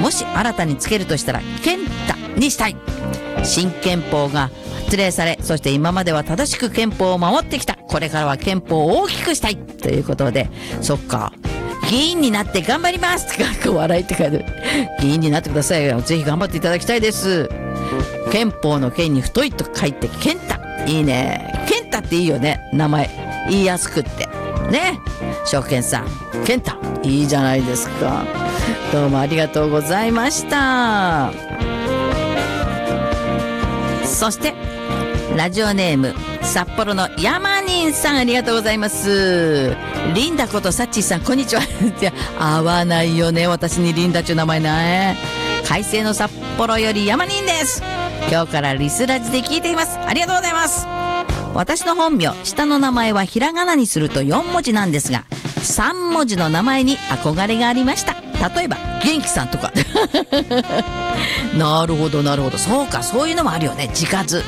もし新たにつけるとしたら健太にしたい。新憲法が発令され、そして今までは正しく憲法を守ってきた。これからは憲法を大きくしたいということで、そっか、議員になって頑張りますってか、笑いって書いてる。議員になってくださいよ。ぜひ頑張っていただきたいです。憲法の憲に太いと書いて健太。いいね。健太っていいよね。名前言いやすくってね。証券さん、健太いいじゃないですか。どうもありがとうございました。そしてラジオネーム札幌のヤマニンさん、ありがとうございます。リンダことサッチーさん、こんにちは。いや、合わないよね、私にリンダっていう名前ね。快晴の札幌よりヤマニンです。今日からリスラジで聞いています。ありがとうございます。私の本名、下の名前はひらがなにすると4文字なんですが、3文字の名前に憧れがありました。例えば元気さんとかなるほどなるほど、そうか、そういうのもあるよね。字数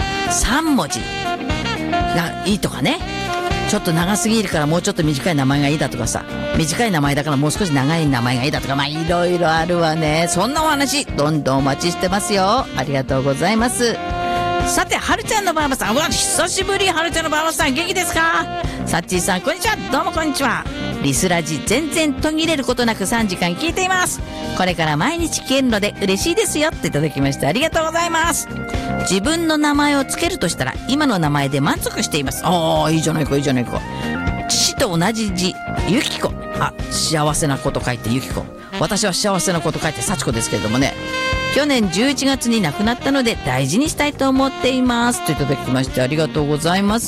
3文字がいいとかね。ちょっと長すぎるからもうちょっと短い名前がいいだとかさ、短い名前だからもう少し長い名前がいいだとか、まあいろいろあるわね。そんなお話どんどんお待ちしてますよ。ありがとうございます。さて、はるちゃんのばあばさん、うわ、久しぶり。はるちゃんのばあばさん、元気ですか？さっちーさん、こんにちは。どうもこんにちは。リスラジ全然途切れることなく3時間聞いています。これから毎日聞けるので嬉しいですよっていただきまして、ありがとうございます。自分の名前をつけるとしたら今の名前で満足しています。ああ、いいじゃないかいいじゃないか。父と同じ字、ゆきこ。あ、幸せな子と書いてゆきこ。私は幸せな子と書いて幸子ですけれどもね、去年11月に亡くなったので大事にしたいと思っていますといただきまして、ありがとうございます。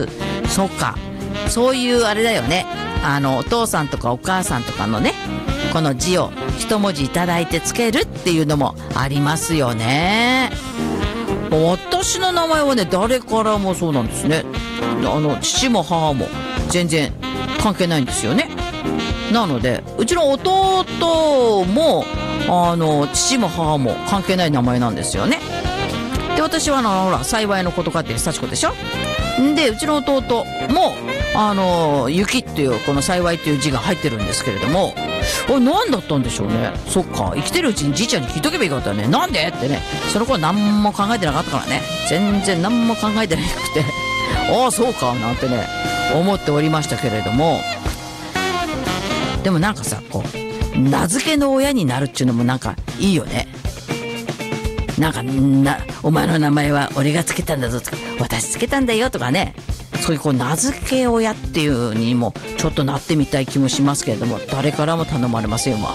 そうか、そういうあれだよね。お父さんとかお母さんとかのね、この字を一文字いただいてつけるっていうのもありますよね。私の名前はね、誰からもそうなんですね。父も母も全然関係ないんですよね。なのでうちの弟も父も母も関係ない名前なんですよね。で、私はほら、幸いの子と書いて幸子でしょ。で、うちの弟も雪っていうこの幸いっていう字が入ってるんですけれども、何だったんでしょうね。そっか、生きてるうちにじいちゃんに聞いとけばいいかったね。なんでってね、その頃何も考えてなかったからね。全然何も考えてなくてああそうかなんてね思っておりましたけれども、でもなんかさ、こう名付けの親になるっていうのもなんかいいよね。なんかお前の名前は俺がつけたんだぞとか、私つけたんだよとかね、そういうこう名付け親っていうにもちょっとなってみたい気もしますけれども、誰からも頼まれませんよ、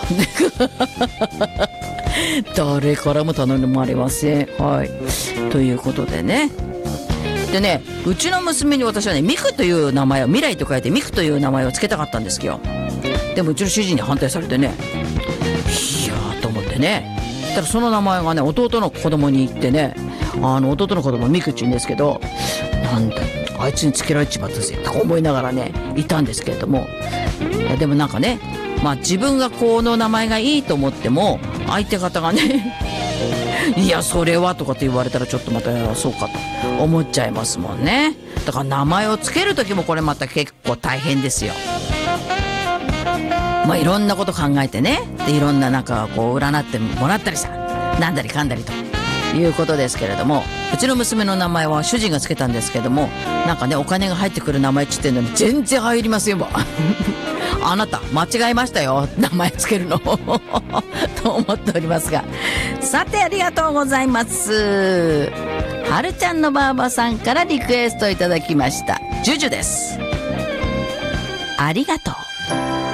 誰からも頼まれません。はい、ということでね。でね、うちの娘に私はね、ミクという名前を、未来と書いてミクという名前をつけたかったんですよ。でもうちの主人に反対されてね、いやーと思ってね。ただその名前がね、弟の子供に言ってね、弟の子供ミクっちゅうんですけど、なんだあいつにつけられちまったぜと思いながらねいたんですけれども、でもなんかね、まあ自分がこの名前がいいと思っても相手方がねいやそれはとかって言われたらちょっとまたそうかと思っちゃいますもんね。だから名前をつける時もこれまた結構大変ですよ。まあいろんなこと考えてね、でいろんななんかこう占ってもらったりさ、なんだりかんだりということですけれども、うちの娘の名前は主人がつけたんですけども、なんかねお金が入ってくる名前って言ってんのに全然入りませんわあなた間違えましたよ、名前つけるのと思っておりますが、さてありがとうございます。はるちゃんのばあばさんからリクエストいただきましたジュジュです。ありがとう。